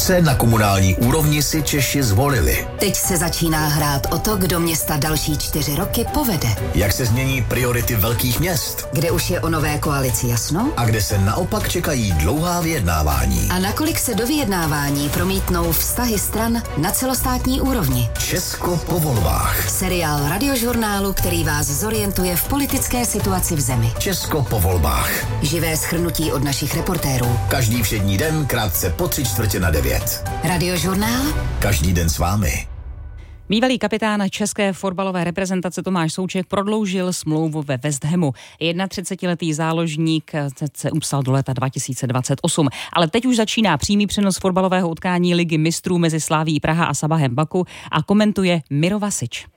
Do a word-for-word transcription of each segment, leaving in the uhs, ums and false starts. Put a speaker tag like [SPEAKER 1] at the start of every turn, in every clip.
[SPEAKER 1] se na komunální úrovni si Češi zvolili?
[SPEAKER 2] Teď se začíná hrát o to, kdo města další čtyři roky povede.
[SPEAKER 1] Jak se změní priority velkých měst?
[SPEAKER 2] Kde už je o nové koalici jasno?
[SPEAKER 1] A kde se naopak čekají dlouhá vyjednávání?
[SPEAKER 2] A nakolik se do vyjednávání promítnou vztahy stran na celostátní úrovni?
[SPEAKER 1] Česko po volbách.
[SPEAKER 2] Seriál radiožurnálu, který vás zorientuje v politické situaci v zemi.
[SPEAKER 1] Česko po volbách.
[SPEAKER 2] Živé shrnutí od našich reportérů.
[SPEAKER 1] Každý všední den krátce po tři čtvrtě na devět.
[SPEAKER 2] Radiožurnál?
[SPEAKER 1] Každý den s vámi.
[SPEAKER 3] Bývalý kapitán české fotbalové reprezentace Tomáš Souček prodloužil smlouvu ve West Hamu. třicetiletý záložník se upsal do léta dva tisíce dvacet osm, ale teď už začíná přímý přenos fotbalového utkání Ligy mistrů mezi Slavií Praha a Sabahem Baku a komentuje Miro Vasič.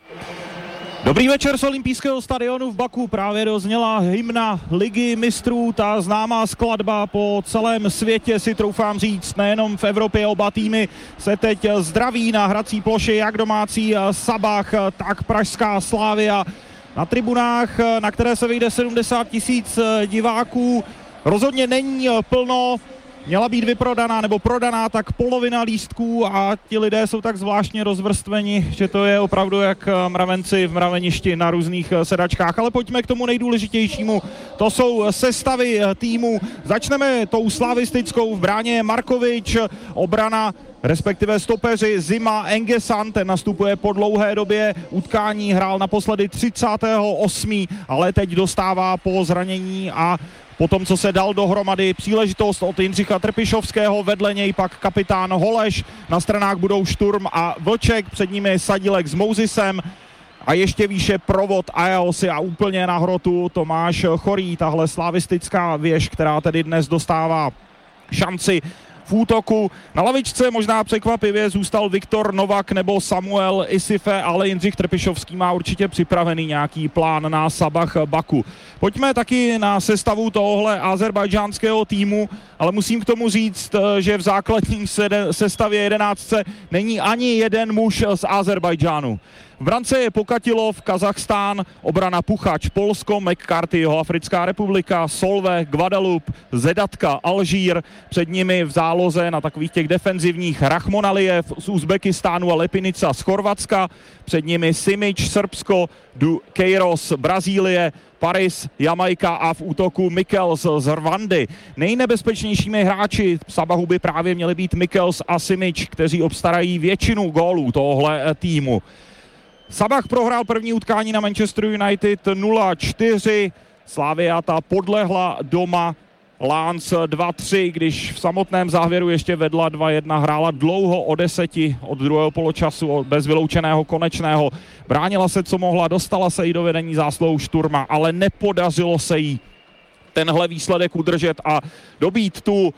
[SPEAKER 4] Dobrý večer z olympijského stadionu v Baku. Právě dozněla hymna Ligy mistrů, ta známá skladba po celém světě, si troufám říct, nejenom v Evropě. Oba týmy se teď zdraví na hrací ploše, jak domácí Sabah, tak pražská Slavia. Na tribunách, na které se vejde sedmdesát tisíc diváků, rozhodně není plno. Měla být vyprodaná nebo prodaná tak polovina lístků a ti lidé jsou tak zvláštně rozvrstveni, že to je opravdu jak mravenci v mraveništi na různých sedačkách. Ale pojďme k tomu nejdůležitějšímu. To jsou sestavy týmu. Začneme tou slavistickou. V bráně Markovič, obrana respektive stopeři Zima, Engesan, ten nastupuje po dlouhé době utkání, hrál naposledy třicátého osmého ale teď dostává po zranění a po tom, co se dal dohromady, příležitost od Jindřicha Trpišovského, vedle něj pak kapitán Holeš, na stranách budou Šturm a Vlček, před nimi Sadílek s Mouzisem a ještě výše provod Ajaosy a úplně na hrotu Tomáš Chorý, tahle slavistická věž, která tedy dnes dostává šanci v útoku. Na lavičce možná překvapivě zůstal Viktor Novak nebo Samuel Isife, ale Jindřich Trpišovský má určitě připravený nějaký plán na Sabah Baku. Pojďme taky na sestavu tohohle azerbajdžánského týmu, ale musím k tomu říct, že v základním sestavě jedenáctce není ani jeden muž z Azerbajdžánu. V brance je Pokatilov, Kazachstán, obrana Puchač, Polsko, McCarthy, Jihoafrická republika, Solve, Guadeloupe, Zedatka, Alžír, před nimi v záloze na takových těch defenzivních Rachmonalijev z Uzbekistánu a Lepinica z Chorvatska, před nimi Simič, Srbsko, Du Queiroz, Brazílie, Paris, Jamajka a v útoku Mikkels z Rwandy. Nejnebezpečnějšími hráči Sabahu by právě měli být Mikkels a Simič, kteří obstarají většinu gólů tohle týmu. Sabah prohrál první utkání na Manchester United nula čtyři, Slavia ta podlehla doma Lens dva tři, když v samotném závěru ještě vedla dva jedna, hrála dlouho o deseti od druhého poločasu, bez vyloučeného konečného. Bránila se, co mohla, dostala se jí do vedení zásluhou Šturma, ale nepodařilo se jí tenhle výsledek udržet a dobít tu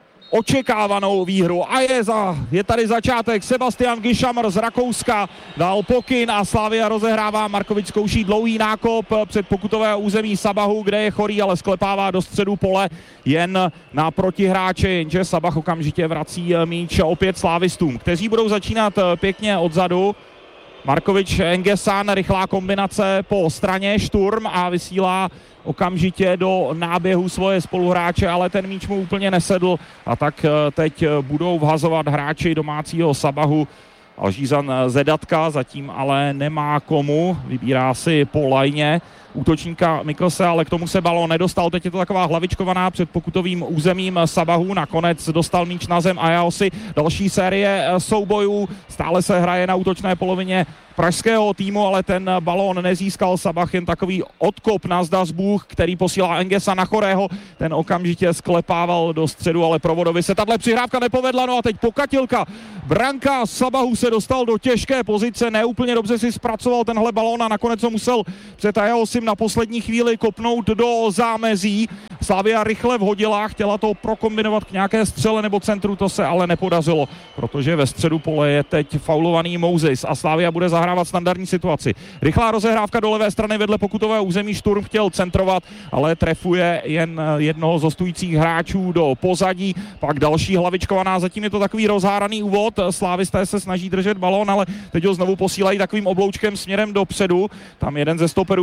[SPEAKER 4] očekávanou výhru. A je, za, je tady začátek. Sebastian Gišamr z Rakouska dal pokyn a Slavia rozehrává. Markovič zkouší dlouhý nákop před pokutové území Sabahu, kde je Chorý, ale sklepává do středu pole jen na protihráče, jenže Sabah okamžitě vrací míč opět slávistům, kteří budou začínat pěkně odzadu. Markovič, Engesan, rychlá kombinace po straně, Šturm a vysílá okamžitě do náběhu svoje spoluhráče, ale ten míč mu úplně nesedl a tak teď budou vhazovat hráči domácího Sabahu. Alžířan Zedatka zatím ale nemá komu, vybírá si po lajně útočníka Mikkelse, ale k tomu se balón nedostal. Teď je to taková hlavičkovaná před pokutovým územím Sabahu. Nakonec dostal míč na zem Ajaosy. Další série soubojů. Stále se hraje na útočné polovině pražského týmu, ale ten balón nezískal Sabah, jen takový odkop na Zdasbůh, který posílá Engesa na Chorého. Ten okamžitě sklepával do středu, ale provodovi se tahle přihrávka nepovedla. No a teď Pokatilka. Branka Sabahu se dostal do těžké pozice, neúplně dobře si zpracoval tenhle balón a nakonec ho musel před Ajaosim na poslední chvíli kopnout do zámezí. Slavia rychle vhodila, chtěla to prokombinovat k nějaké střele nebo centru, to se ale nepodařilo, protože ve středu pole je teď faulovaný Mouzis a Slavia bude zahrávat standardní situaci. Rychlá rozehrávka do levé strany vedle pokutového území, Šturm chtěl centrovat, ale trefuje jen jednoho z hostujících hráčů do pozadí, pak další hlavičkovaná, zatím je to takový rozháraný úvod, slávisté se snaží držet balón, ale teď ho znovu posílají takovým obloučkem směrem dopředu, tam jeden ze stoperů byl to Mc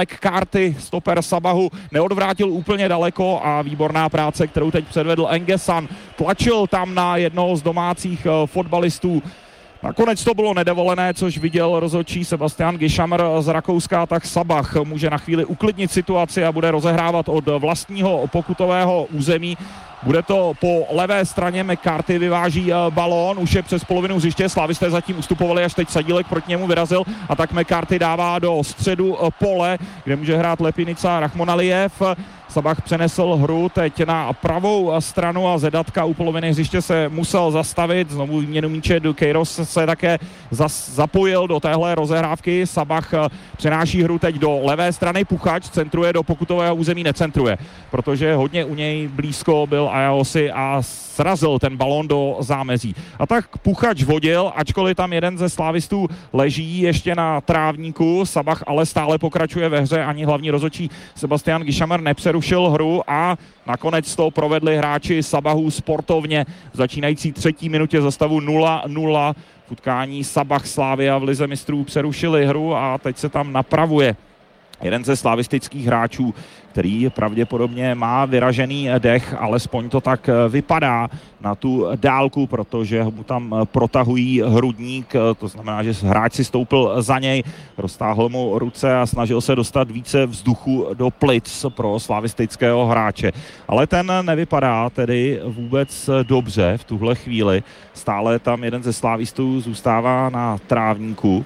[SPEAKER 4] McCarthy, stoper Sabahu, neodvrátil úplně daleko a výborná práce, kterou teď předvedl Engesan. Tlačil tam na jednoho z domácích fotbalistů. Nakonec to bylo nedovolené, což viděl rozhodčí Sebastian Gišamr z Rakouska, tak Sabah může na chvíli uklidnit situaci a bude rozehrávat od vlastního pokutového území. Bude to po levé straně, McCarthy vyváží balón, už je přes polovinu hřiště, slávisté zatím ustupovali, až teď Sadílek proti němu vyrazil a tak McCarthy dává do středu pole, kde může hrát Lepinica Rachmonalijev. Sabah přenesl hru teď na pravou stranu a Zedatka u poloviny hřiště se musel zastavit. Znovu výměnu míče, Duqueiroz se také zas, zapojil do téhle rozehrávky. Sabah přenáší hru teď do levé strany, Puchač centruje do pokutového území, necentruje, protože hodně u něj blízko byl Ayaosi a srazil ten balón do zámezí. A tak Puchač vodil, ačkoliv tam jeden ze slávistů leží ještě na trávníku. Sabah ale stále pokračuje ve hře, ani hlavní rozhodčí Sebastian Gišamr nepřerušil hru a nakonec to provedli hráči Sabahu sportovně v začínající třetí minutě za stavu nula nula. V utkání Sabah Slavia v lize mistrů přerušili hru a teď se tam napravuje jeden ze slavistických hráčů, který pravděpodobně má vyražený dech, alespoň to tak vypadá na tu dálku, protože mu tam protahují hrudník, to znamená, že hráč si stoupil za něj, roztáhl mu ruce a snažil se dostat více vzduchu do plic pro slavistického hráče. Ale ten nevypadá tedy vůbec dobře v tuhle chvíli. Stále tam jeden ze slávistů zůstává na trávníku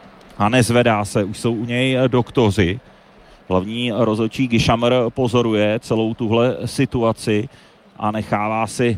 [SPEAKER 4] a nezvedá se, už jsou u něj doktoři. Hlavní rozhodčí Gišamr pozoruje celou tuhle situaci a nechává si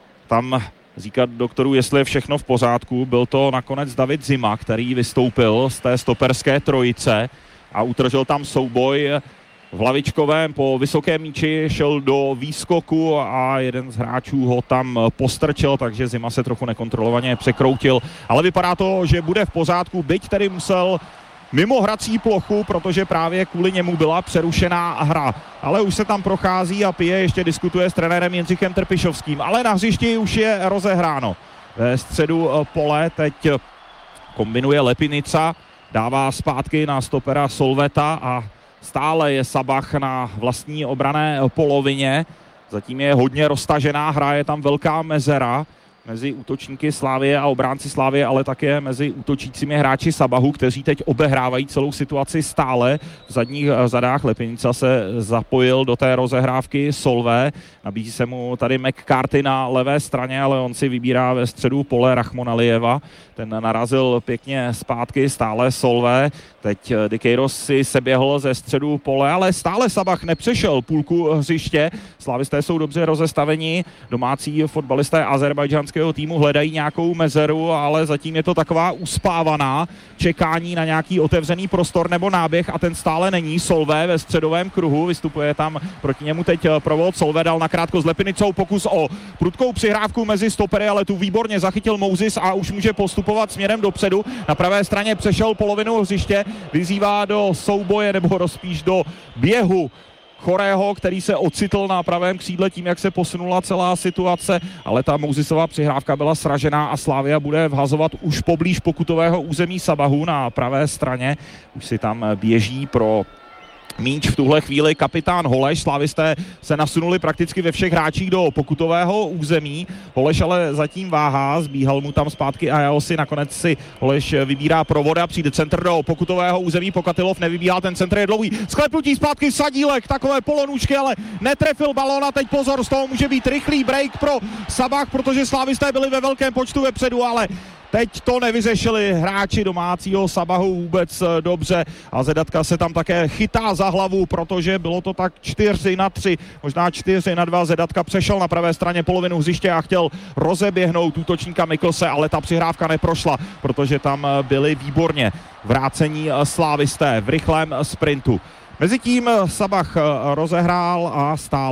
[SPEAKER 4] tam říkat doktoru, jestli je všechno v pořádku. Byl to nakonec David Zima, který vystoupil z té stoperské trojice a utržil tam souboj v hlavičkovém. Po vysokém míči šel do výskoku a jeden z hráčů ho tam postrčil, takže Zima se trochu nekontrolovaně překroutil. Ale vypadá to, že bude v pořádku, byť tedy musel mimo hrací plochu, protože právě kvůli němu byla přerušená hra. Ale už se tam prochází a pije, ještě diskutuje s trenérem Jindřichem Trpišovským. Ale na hřišti už je rozehráno. Ve středu pole teď kombinuje Lepinica, dává zpátky na stopera Solveta a stále je Sabah na vlastní obranné polovině. Zatím je hodně roztažená hra, je tam velká mezera mezi útočníky Slavie a obránci Slavie, ale také mezi útočícími hráči Sabahu, kteří teď obehrávají celou situaci stále. V zadních zadách Lepinica se zapojil do té rozehrávky Solvé. Nabízí se mu tady McCarthy na levé straně, ale on si vybírá ve středu pole Rachmonalijeva. Ten narazil pěkně zpátky, stále Solvé. Teď Duqueiroz si seběhl ze středu pole, ale stále Sabah nepřešel půlku hřiště. Slavisté jsou dobře rozestaveni. Domácí fotbalisté azerbajdžanského týmu hledají nějakou mezeru, ale zatím je to taková uspávaná čekání na nějaký otevřený prostor nebo náběh a ten stále není. Solvé ve středovém kruhu, vystupuje tam proti němu teď provod. Solvé dal nakrátko s Lepinicou pokus o prudkou přihrávku mezi stopery, ale tu výborně zachytil Mousis a už může postupovat směrem dopředu. Na pravé straně přešel polovinu hřiště, vyzývá do souboje nebo rozpíš do běhu Chorého, který se ocitl na pravém křídle tím, jak se posunula celá situace, ale ta Mousisová přihrávka byla sražená a Slavia bude vhazovat už poblíž pokutového území Sabahu na pravé straně. Už si tam běží pro míč v tuhle chvíli kapitán Holeš. Slavisté se nasunuli prakticky ve všech hráčích do pokutového území. Holeš ale zatím váhá, zbíhal mu tam zpátky Ayaosi, nakonec si Holeš vybírá provoda, přijde centr do pokutového území, Pokatilov nevybíhá, ten centr je dlouhý. Sklepnutí zpátky Sadílek, takové polonůčky, ale netrefil balón a teď pozor, z toho může být rychlý break pro Sabah, protože slavisté byli ve velkém počtu vepředu, ale teď to nevyřešili hráči domácího Sabahu vůbec dobře a Zedatka se tam také chytá za hlavu, protože bylo to tak čtyři na tři, možná čtyři na dva. Zedatka přešel na pravé straně polovinu hřiště a chtěl rozeběhnout útočníka Miklse, ale ta přihrávka neprošla, protože tam byli výborně vrácení slávisté v rychlém sprintu. Mezitím Sabah rozehrál a stál